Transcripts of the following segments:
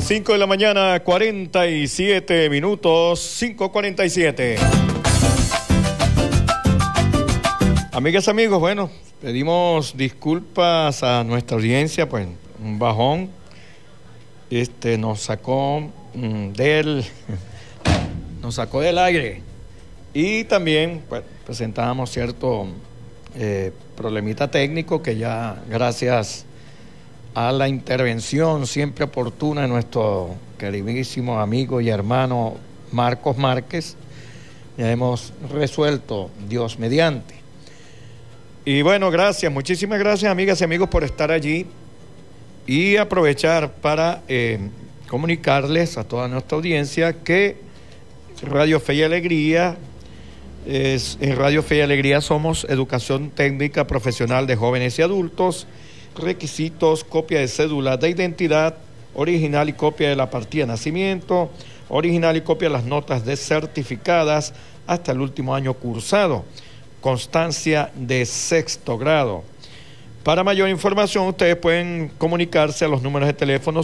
5 de la mañana, 47 minutos, 5:47. Amigas, amigos, bueno, pedimos disculpas a nuestra audiencia, pues un bajón nos sacó del aire, y también pues presentábamos cierto problemita técnico que ya, gracias a la intervención siempre oportuna de nuestro queridísimo amigo y hermano Marcos Márquez, ya hemos resuelto, Dios mediante. Y bueno, gracias, muchísimas gracias, amigas y amigos, por estar allí, y aprovechar para comunicarles a toda nuestra audiencia que Radio Fe y Alegría en Radio Fe y Alegría somos educación técnica profesional de jóvenes y adultos, requisitos: copia de cédula de identidad, original y copia de la partida de nacimiento, original y copia de las notas certificadas hasta el último año cursado, constancia de 6º grado. Para mayor información, ustedes pueden comunicarse a los números de teléfono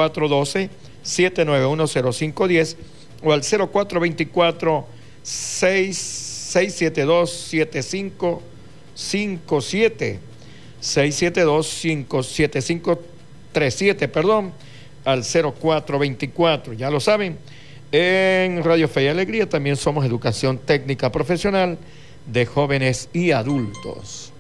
0412-791-0510 o al 0424-672-7557, 672-7537, al 0424. Ya lo saben, en Radio Fe y Alegría también somos educación técnica profesional de jóvenes y adultos.